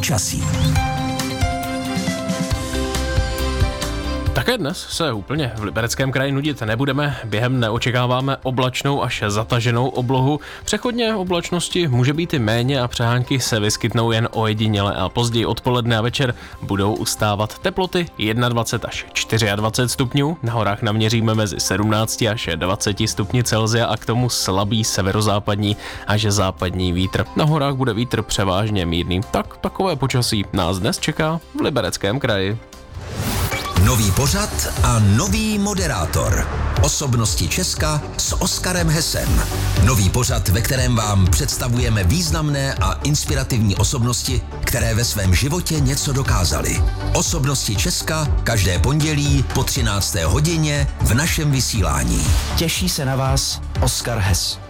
počasí. Také dnes se úplně v Libereckém kraji nudit nebudeme. Během dne očekáváme oblačnou až zataženou oblohu. Přechodně oblačnosti může být i méně a přehánky se vyskytnou jen ojediněle a později odpoledne a večer budou ustávat teploty 21 až 24 stupňů. Na horách naměříme mezi 17 až 20 stupni Celsia a k tomu slabý severozápadní až západní vítr. Na horách bude vítr převážně mírný. Takové počasí nás dnes čeká v Libereckém kraji. Nový pořad a nový moderátor. Osobnosti Česka s Oskarem Hessem. Nový pořad, ve kterém vám představujeme významné a inspirativní osobnosti, které ve svém životě něco dokázaly. Osobnosti Česka každé pondělí po 13. hodině v našem vysílání. Těší se na vás Oskar Hess.